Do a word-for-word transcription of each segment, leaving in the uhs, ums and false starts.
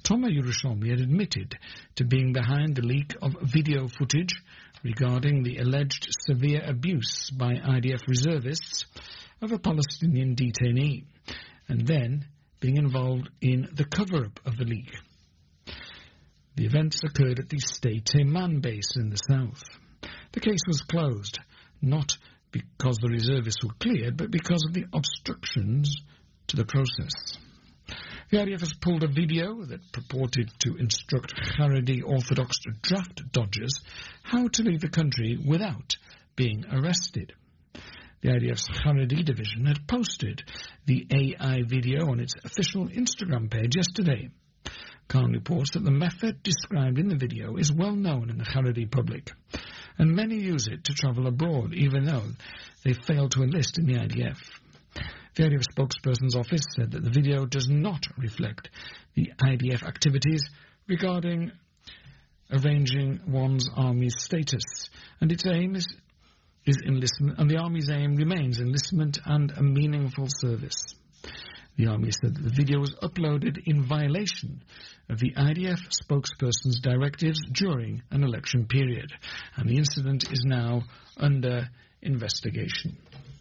Tomer Yerushalmi had admitted to being behind the leak of video footage regarding the alleged severe abuse by I D F reservists of a Palestinian detainee, and then being involved in the cover-up of the leak. The events occurred at the State Teman base in the south. The case was closed, not because the reservists were cleared, but because of the obstructions to the process. The I D F has pulled a video that purported to instruct Haredi Orthodox draft dodgers how to leave the country without being arrested. The I D F's Haredi division had posted the A I video on its official Instagram page yesterday. Khan reports that the method described in the video is well known in the Haredi public, and many use it to travel abroad, even though they failed to enlist in the I D F. The I D F spokesperson's office said that the video does not reflect the I D F activities regarding arranging one's army's status, and its aim is, is enlistment, and the army's aim remains enlistment and a meaningful service. The army said that the video was uploaded in violation of the I D F spokesperson's directives during an election period, and the incident is now under investigation.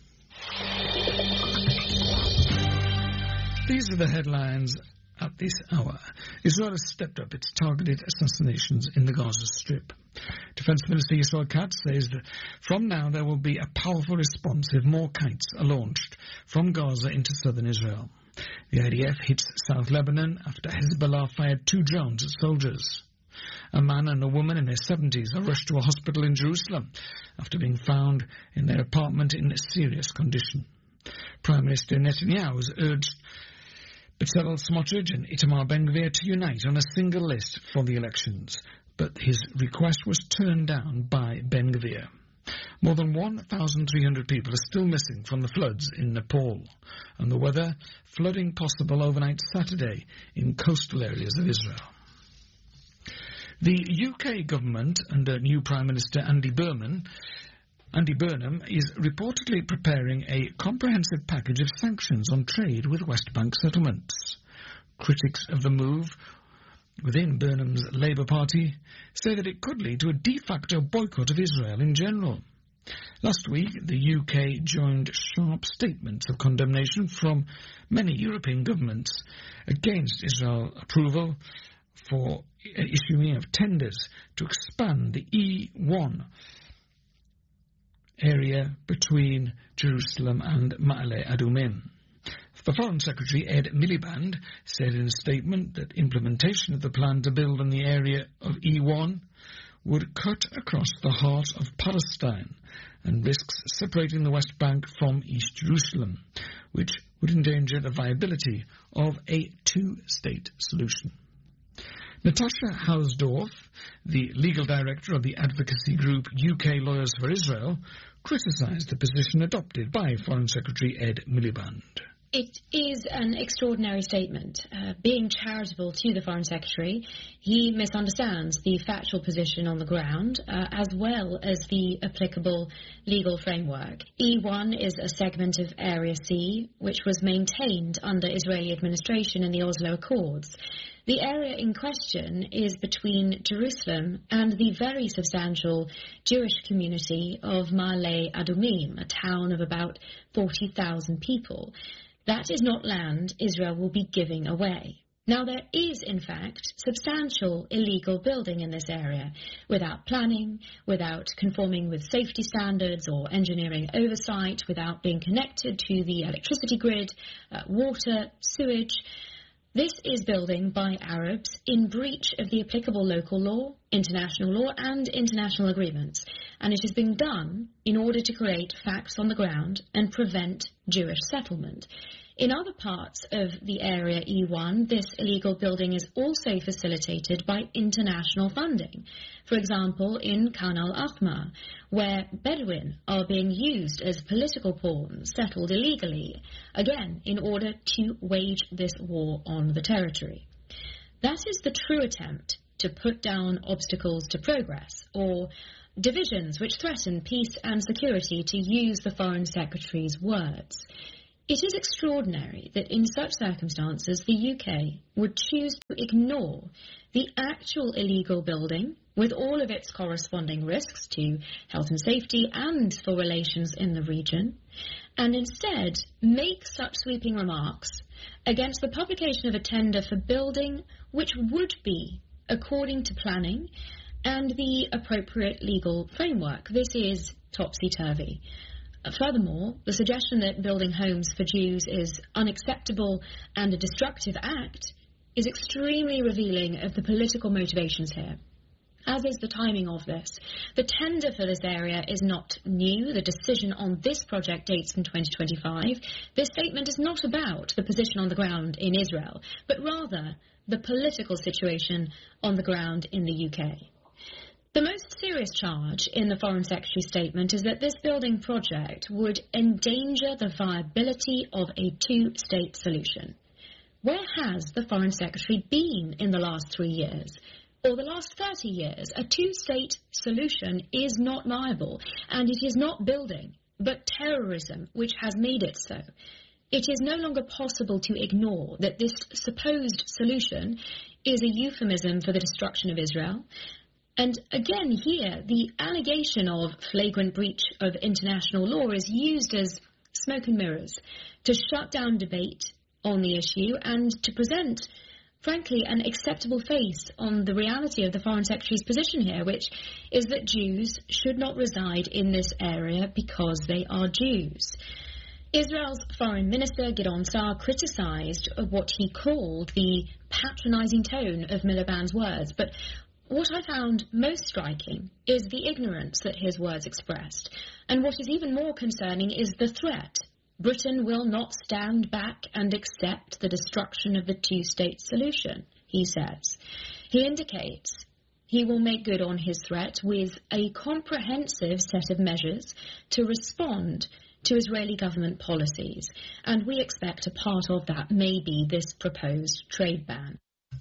These are the headlines at this hour. Israel has stepped up its targeted assassinations in the Gaza Strip. Defense Minister Yisrael Katz says that from now there will be a powerful response if more kites are launched from Gaza into southern Israel. The I D F hits South Lebanon after Hezbollah fired two drones at soldiers. A man and a woman in their seventies are rushed to a hospital in Jerusalem after being found in their apartment in a serious condition. Prime Minister Netanyahu has urged Bezalel Smotrich and Itamar Ben-Gvir to unite on a single list for the elections, but his request was turned down by Ben-Gvir. More than one thousand three hundred people are still missing from the floods in Nepal, and the weather, flooding possible overnight Saturday in coastal areas of Israel. The U K government, under new Prime Minister Andy Burnham, Andy Burnham is reportedly preparing a comprehensive package of sanctions on trade with West Bank settlements. Critics of the move within Burnham's Labour Party say that it could lead to a de facto boycott of Israel in general. Last week, the U K joined sharp statements of condemnation from many European governments against Israel approval for issuing of tenders to expand the E one area between Jerusalem and Ma'ale Adumim. The Foreign Secretary Ed Miliband said in a statement that implementation of the plan to build on the area of E one would cut across the heart of Palestine and risks separating the West Bank from East Jerusalem, which would endanger the viability of a two-state solution. Natasha Hausdorff, the legal director of the advocacy group U K Lawyers for Israel, criticised the position adopted by Foreign Secretary Ed Miliband. It is an extraordinary statement. Uh, being charitable to the Foreign Secretary, he misunderstands the factual position on the ground, uh, as well as the applicable legal framework. E one is a segment of Area C, which was maintained under Israeli administration in the Oslo Accords. The area in question is between Jerusalem and the very substantial Jewish community of Ma'ale Adumim, a town of about forty thousand people. That is not land Israel will be giving away. Now, there is, in fact, substantial illegal building in this area, without planning, without conforming with safety standards or engineering oversight, without being connected to the electricity grid, uh, water, sewage. This is building by Arabs in breach of the applicable local law, international law and international agreements, and it is being done in order to create facts on the ground and prevent Jewish settlement. In other parts of the area E one, this illegal building is also facilitated by international funding. For example, in Khan al-Ahmar, where Bedouin are being used as political pawns settled illegally, again, in order to wage this war on the territory. That is the true attempt to put down obstacles to progress, or divisions which threaten peace and security, to use the Foreign Secretary's words. It is extraordinary that in such circumstances the U K would choose to ignore the actual illegal building with all of its corresponding risks to health and safety and for relations in the region, and instead make such sweeping remarks against the publication of a tender for building which would be according to planning and the appropriate legal framework. This is topsy-turvy. Furthermore, the suggestion that building homes for Jews is unacceptable and a destructive act is extremely revealing of the political motivations here, as is the timing of this. The tender for this area is not new. The decision on this project dates from twenty twenty-five. This statement is not about the position on the ground in Israel, but rather the political situation on the ground in the U K. The most serious charge in the Foreign Secretary's statement is that this building project would endanger the viability of a two-state solution. Where has the Foreign Secretary been in the last three years? Or the last thirty years? A two-state solution is not viable, and it is not building, but terrorism, which has made it so. It is no longer possible to ignore that this supposed solution is a euphemism for the destruction of Israel. And again here, the allegation of flagrant breach of international law is used as smoke and mirrors to shut down debate on the issue and to present, frankly, an acceptable face on the reality of the Foreign Secretary's position here, which is that Jews should not reside in this area because they are Jews. Israel's Foreign Minister, Gideon Sa'ar, criticised what he called the patronising tone of Miliband's words, but what I found most striking is the ignorance that his words expressed. And what is even more concerning is the threat. Britain will not stand back and accept the destruction of the two-state solution, he says. He indicates he will make good on his threat with a comprehensive set of measures to respond to Israeli government policies. And we expect a part of that may be this proposed trade ban.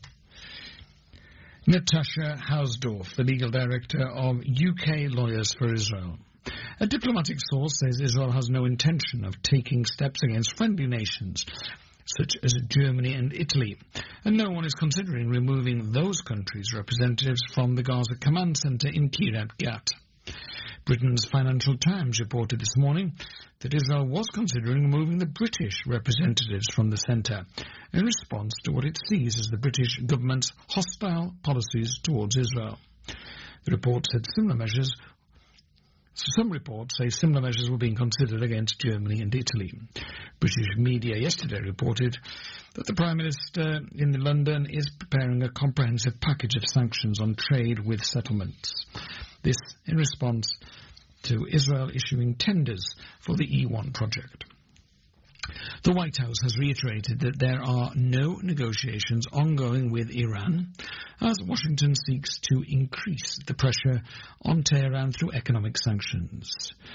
Natasha Hausdorff, the legal director of U K Lawyers for Israel. A diplomatic source says Israel has no intention of taking steps against friendly nations, such as Germany and Italy, and no one is considering removing those countries' representatives from the Gaza Command Centre in Kiryat Gat. Britain's Financial Times reported this morning that Israel was considering removing the British representatives from the centre in response to what it sees as the British government's hostile policies towards Israel. The report said similar measures Some reports say similar measures were being considered against Germany and Italy. British media yesterday reported that the Prime Minister in London is preparing a comprehensive package of sanctions on trade with settlements. This in response to Israel issuing tenders for the E one project. The White House has reiterated that there are no negotiations ongoing with Iran as Washington seeks to increase the pressure on Tehran through economic sanctions.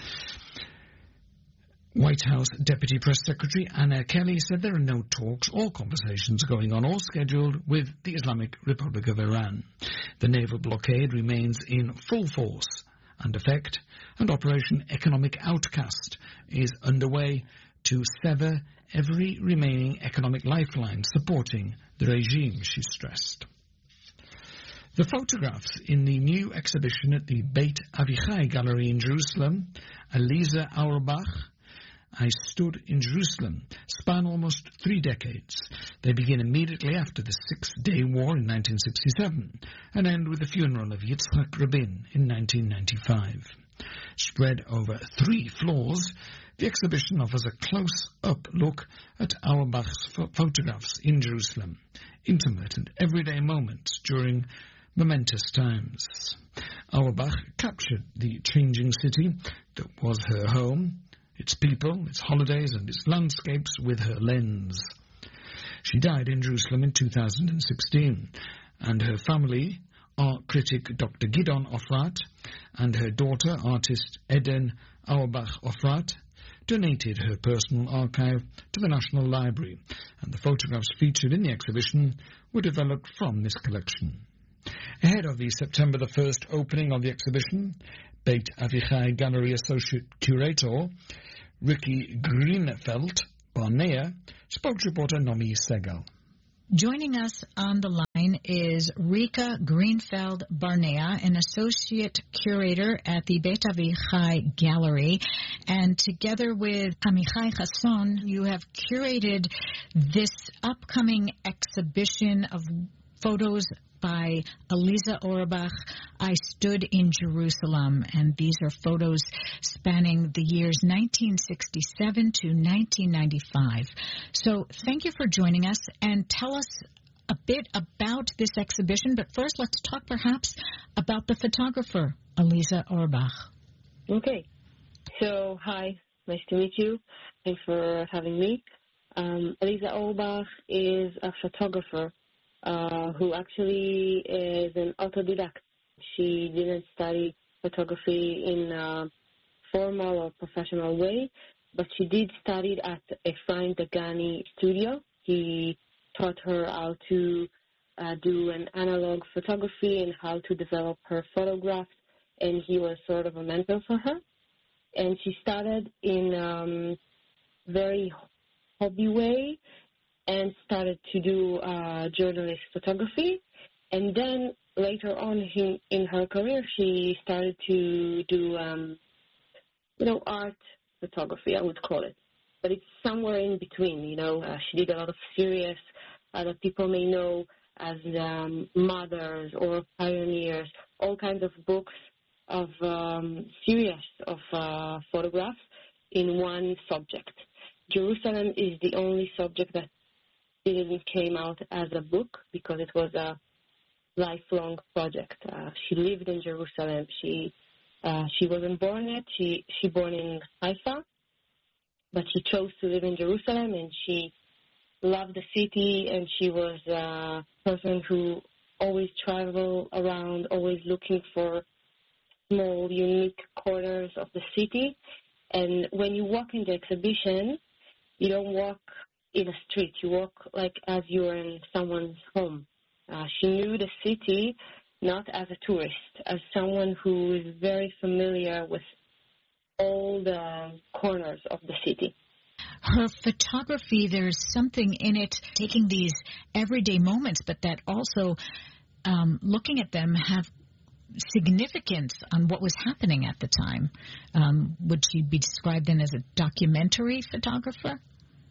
White House Deputy Press Secretary Anna Kelly said there are no talks or conversations going on or scheduled with the Islamic Republic of Iran. The naval blockade remains in full force and effect, and Operation Economic Outcast is underway to sever every remaining economic lifeline supporting the regime, she stressed. The photographs in the new exhibition at the Beit Avichai Gallery in Jerusalem, Aliza Auerbach, I Stood in Jerusalem, span almost three decades. They begin immediately after the Six-Day War in nineteen sixty-seven and end with the funeral of Yitzhak Rabin in nineteen ninety-five. Spread over three floors, the exhibition offers a close-up look at Auerbach's ph- photographs in Jerusalem, intimate and everyday moments during momentous times. Auerbach captured the changing city that was her home, its people, its holidays and its landscapes with her lens. She died in Jerusalem in two thousand sixteen, and her family, art critic Doctor Gideon Ofrat, and her daughter, artist Eden Auerbach Ofrat, donated her personal archive to the National Library, and the photographs featured in the exhibition were developed from this collection. Ahead of the September the first opening of the exhibition, Beit Avichai Gallery Associate Curator Ricky Greenfeld Barnea, sports reporter Nomi Segal. Joining us on the line is Rika Greenfeld Barnea, an associate curator at the Beit Avichai Gallery. And together with Amichai Chasson, you have curated this upcoming exhibition of photos by Aliza Auerbach, I Stood in Jerusalem. And these are photos spanning the years nineteen sixty-seven to nineteen ninety-five. So thank you for joining us, and tell us a bit about this exhibition. But first, let's talk perhaps about the photographer, Aliza Auerbach. Okay. So, hi. Nice to meet you. Thanks for having me. Um, Aliza Auerbach is a photographer Uh, who actually is an autodidact. She didn't study photography in a formal or professional way, but she did study at Efraim Dagani studio. He taught her how to uh, do an analog photography and how to develop her photographs, and he was sort of a mentor for her. And she started in a um, very hobby way and started to do uh, journalist photography. And then later on in, in her career, she started to do, um, you know, art photography, I would call it. But it's somewhere in between, you know. Uh, she did a lot of serious, uh, that people may know as um, mothers or pioneers, all kinds of books of um, series of uh, photographs in one subject. Jerusalem is the only subject that didn't came out as a book because it was a lifelong project. Uh, she lived in Jerusalem. She uh, she wasn't born yet. She she born in Haifa, but she chose to live in Jerusalem, and she loved the city, and she was a person who always traveled around, always looking for small, unique corners of the city. And when you walk in the exhibition, you don't walk in a street. You walk like as you're in someone's home. Uh, she knew the city not as a tourist, as someone who is very familiar with all the corners of the city. Her photography, there's something in it, taking these everyday moments, but that also, um, looking at them, have significance on what was happening at the time. Um, would she be described then as a documentary photographer?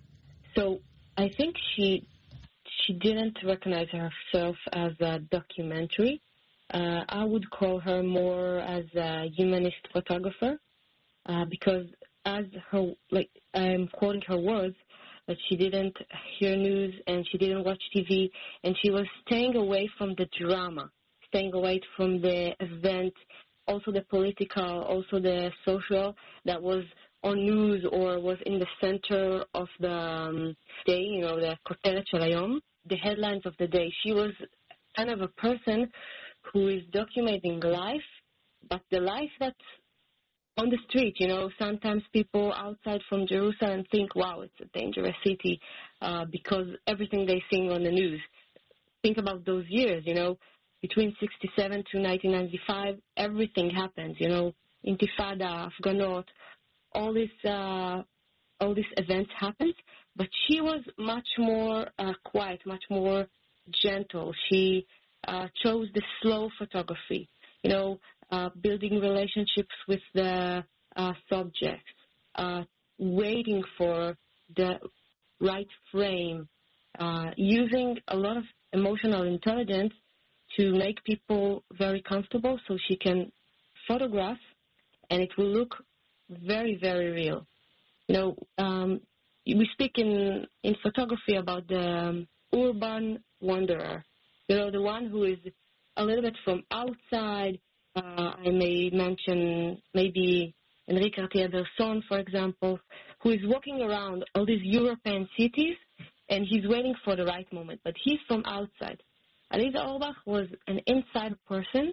So I think she she didn't recognize herself as a documentary. Uh, I would call her more as a humanist photographer uh, because as her, like I'm quoting her words, that she didn't hear news and she didn't watch T V, and she was staying away from the drama, staying away from the event, also the political, also the social that was on news or was in the center of the um, day, you know, the Koteret Shel Hayom, the headlines of the day. She was kind of a person who is documenting life, but the life that's on the street, you know. Sometimes people outside from Jerusalem think, wow, it's a dangerous city uh, because everything they see on the news. Think about those years, you know, between sixty-seven to nineteen ninety-five, everything happens, you know, Intifada, Afghanot, all this, uh, all these events happened, but she was much more uh, quiet, much more gentle. She uh, chose the slow photography, you know, uh, building relationships with the uh, subjects, uh, waiting for the right frame, uh, using a lot of emotional intelligence to make people very comfortable so she can photograph and it will look very, very real. You know, um, we speak in, in photography about the um, urban wanderer, you know, the one who is a little bit from outside. Uh, I may mention maybe Henri Cartier-Bresson, for example, who is walking around all these European cities and he's waiting for the right moment, but he's from outside. Aliza Auerbach was an inside person,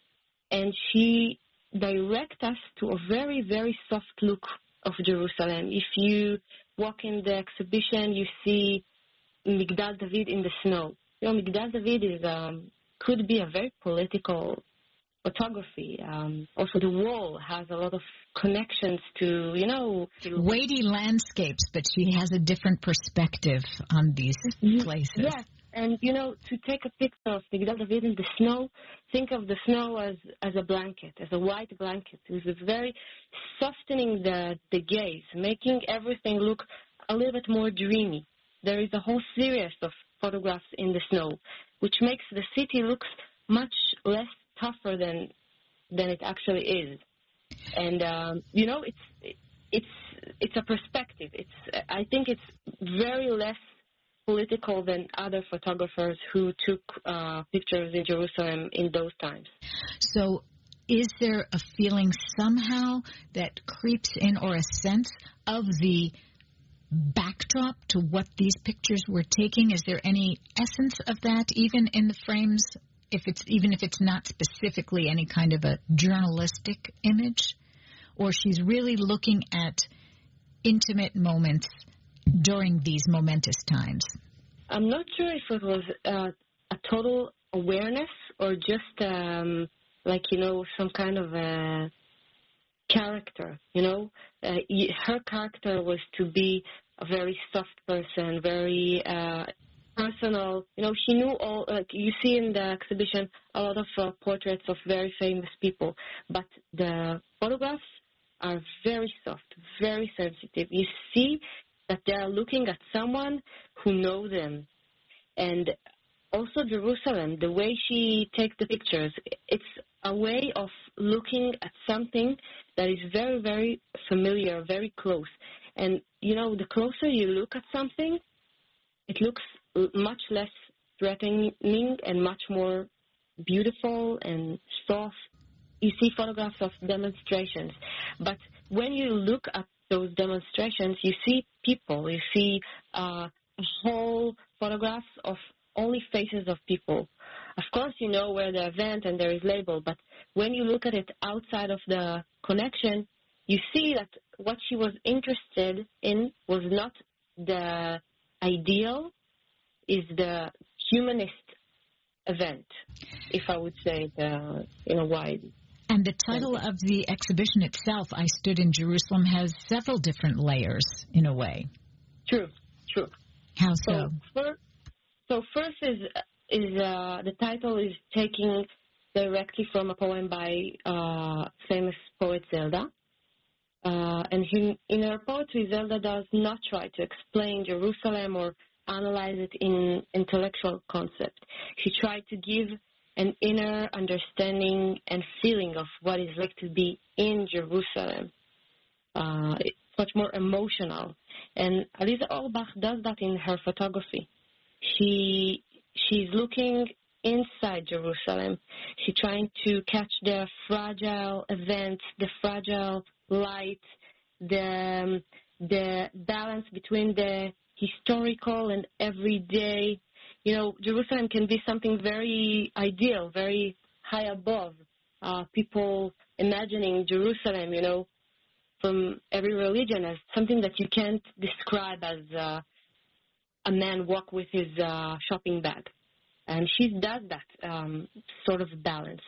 and she directs us to a very, very soft look of Jerusalem. If you walk in the exhibition, you see Migdal David in the snow. You know, Migdal David is um, could be a very political photography. Um, also, the wall has a lot of connections to, you know... To weighty landscapes, but she has a different perspective on these places. Yes, and, you know, to take a picture of Migdal David in the snow, think of the snow as, as a blanket, as a white blanket. It was very softening the, the gaze, making everything look a little bit more dreamy. There is a whole series of photographs in the snow, which makes the city look much less tougher than than it actually is. And um, you know, it's it's it's a perspective. It's I think it's very less political than other photographers who took uh, pictures in Jerusalem in those times. So, is there a feeling somehow that creeps in, or a sense of the backdrop to what these pictures were taking? Is there any essence of that, even in the frames? If it's even if it's not specifically any kind of a journalistic image, or she's really looking at intimate moments during these momentous times? I'm not sure if it was uh, a total awareness or just um, like, you know, some kind of a character, you know. Uh, her character was to be a very soft person, very... Uh, personal, you know, she knew all, like you see in the exhibition, a lot of uh, portraits of very famous people, but the photographs are very soft, very sensitive. You see that they are looking at someone who knows them. And also Jerusalem, the way she takes the pictures, it's a way of looking at something that is very, very familiar, very close. And, you know, the closer you look at something, it looks much less threatening and much more beautiful and soft. You see photographs of demonstrations, but when you look at those demonstrations, you see people, you see uh, whole photographs of only faces of people. Of course, you know where the event and there is label, but when you look at it outside of the connection, you see that what she was interested in was not the ideal, is the humanist event, if I would say it uh, in a wide. And the title of the exhibition itself, I Stood in Jerusalem, has several different layers in a way. True, true. How so? So first, so first is is uh, the title is taking directly from a poem by uh, famous poet Zelda. Uh, and he, in her poetry, Zelda does not try to explain Jerusalem or analyze it in intellectual concept. She tried to give an inner understanding and feeling of what it's like to be in Jerusalem. Uh, it's much more emotional. And Aliza Orbach does that in her photography. She she's looking inside Jerusalem. She's trying to catch the fragile events, the fragile light, the the balance between the historical and everyday. You know, Jerusalem can be something very ideal, very high above. Uh, people imagining Jerusalem, you know, from every religion as something that you can't describe as uh, a man walk with his uh, shopping bag. And she does that um, sort of balance.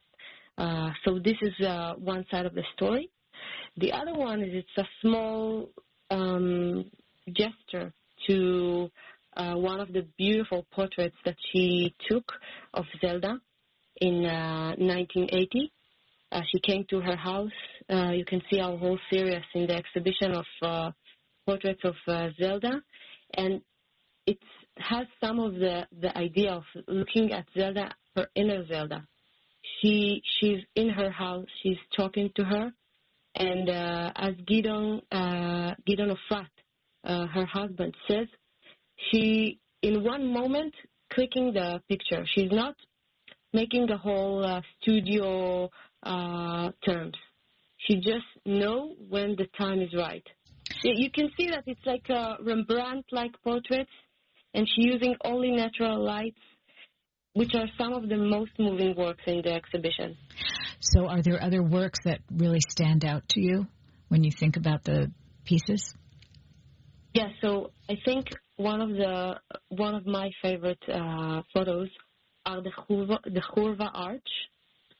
Uh, so this is uh, one side of the story. The other one is it's a small um, gesture to uh, one of the beautiful portraits that she took of Zelda in uh, nineteen eighty. Uh, she came to her house. Uh, you can see our whole series in the exhibition of uh, portraits of uh, Zelda. And it has some of the, the idea of looking at Zelda, her inner Zelda. She She's in her house. She's talking to her. And uh, as Gideon, uh, Gideon Ofrat, uh, her husband, says, she, in one moment, clicking the picture. She's not making the whole uh, studio uh, terms. She just know when the time is right. You can see that it's like uh, Rembrandt-like portraits, and she's using only natural lights, which are some of the most moving works in the exhibition. So are there other works that really stand out to you when you think about the pieces? Yeah, so I think one of the one of my favorite uh, photos are the Churva, the Churva Arch,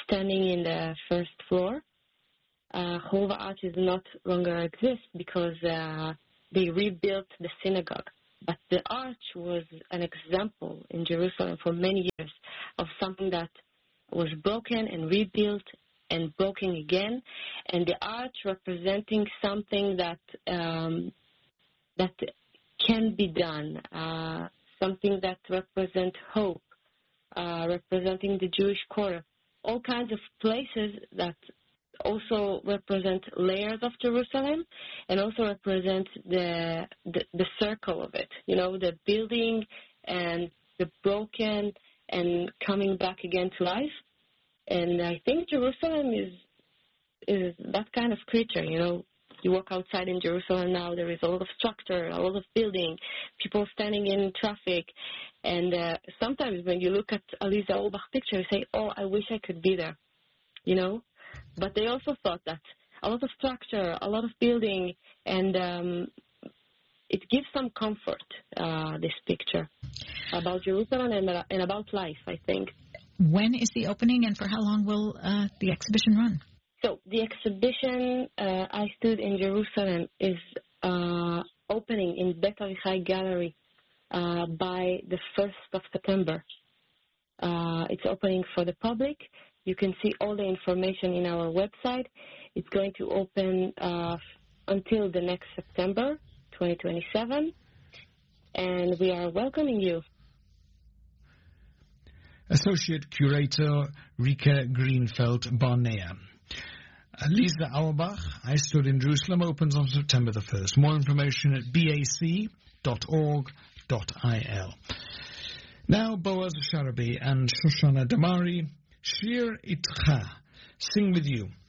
standing in the first floor. Uh, Chorva Arch is not longer exist because uh, they rebuilt the synagogue. But the arch was an example in Jerusalem for many years of something that was broken and rebuilt and broken again. And the arch representing something that um, that can be done, uh, something that represents hope, uh, representing the Jewish quarter, all kinds of places that also represent layers of Jerusalem and also represent the, the the circle of it, you know, the building and the broken and coming back again to life. And I think Jerusalem is is that kind of creature, you know. You walk outside in Jerusalem now, there is a lot of structure, a lot of building, people standing in traffic. And uh, sometimes when you look at Aliza Orbach picture, you say, oh, I wish I could be there, you know. But they also thought that a lot of structure, a lot of building, and um, it gives some comfort, uh, this picture, about Jerusalem and, uh, and about life, I think. When is the opening, and for how long will uh, the exhibition run? So the exhibition, uh, I Stood in Jerusalem, is uh, opening in Bet Avichai Gallery uh, by the first of September. Uh, it's opening for the public. You can see all the information in our website. It's going to open uh, until the next September, twenty twenty-seven, and we are welcoming you. Associate Curator Rika Greenfeld-Barnea. Lisa Auerbach, I Stood in Jerusalem, opens on September the first. More information at b a c dot org dot i l. Now, Boaz Sharabi and Shoshana Damari, Shir Itcha, Sing With You.